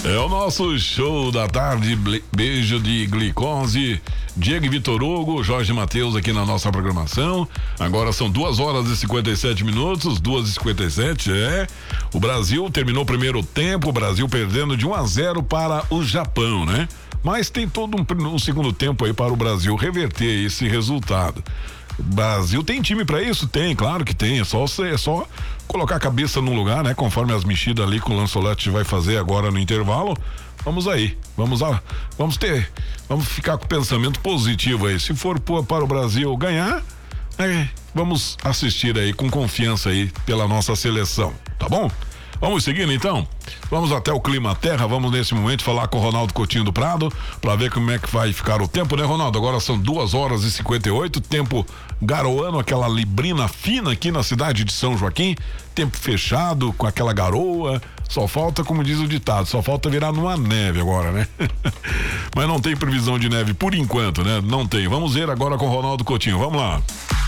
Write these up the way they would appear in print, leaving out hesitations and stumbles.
É o nosso show da tarde, beijo de glicose, Diego e Vitor Hugo, Jorge Matheus aqui na nossa programação. Agora são 2h57, 2h57, O Brasil terminou o primeiro tempo, o Brasil perdendo de 1-0 para o Japão, né? Mas tem todo um segundo tempo aí para o Brasil reverter esse resultado. O Brasil tem time pra isso? Tem, claro que tem. É só colocar a cabeça no lugar, né? Conforme as mexidas ali que o Lançolete vai fazer agora no intervalo. Vamos aí, vamos ficar com pensamento positivo aí. Se for para o Brasil ganhar, vamos assistir aí com confiança aí pela nossa seleção, tá bom? Vamos seguindo então? Vamos até o Clima Terra, vamos nesse momento falar com o Ronaldo Coutinho do Prado, para ver como é que vai ficar o tempo, né, Ronaldo? Agora são 2h58, tempo garoano, aquela librina fina aqui na cidade de São Joaquim, tempo fechado, com aquela garoa, só falta, como diz o ditado, só falta virar numa neve agora, né? Mas não tem previsão de neve por enquanto, né? Não tem. Vamos ver agora com o Ronaldo Coutinho, vamos lá.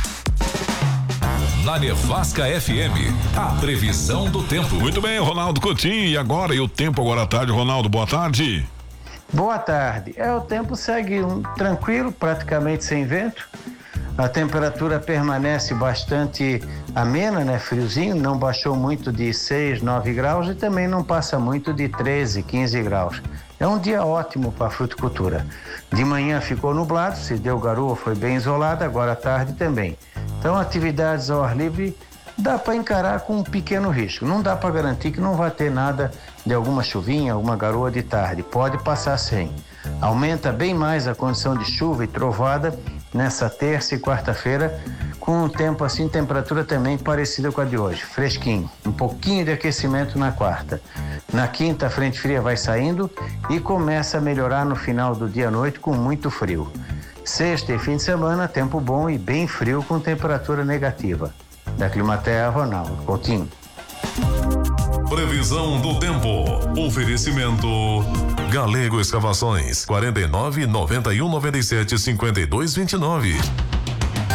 Na Nevasca FM, a previsão do tempo. Muito bem, Ronaldo Coutinho, e agora? E o tempo agora à tarde, Ronaldo, boa tarde. Boa tarde. O tempo segue tranquilo, praticamente sem vento. A temperatura permanece bastante amena, né? Friozinho, não baixou muito de 6, 9 graus e também não passa muito de 13, 15 graus. É um dia ótimo para a fruticultura. De manhã ficou nublado, se deu garoa, foi bem isolado, agora à tarde também. Então, atividades ao ar livre dá para encarar com um pequeno risco. Não dá para garantir que não vai ter nada de alguma chuvinha, alguma garoa de tarde. Pode passar sem. Aumenta bem mais a condição de chuva e trovada nessa terça e quarta-feira, com um tempo assim, temperatura também parecida com a de hoje. Fresquinho, um pouquinho de aquecimento na quarta. Na quinta, a frente fria vai saindo e começa a melhorar no final do dia à noite com muito frio. Sexta e fim de semana, tempo bom e bem frio com temperatura negativa. Da Climaterra, Ronaldo Coutinho. Previsão do tempo. Oferecimento Galego Escavações, 49 91 97 52 29.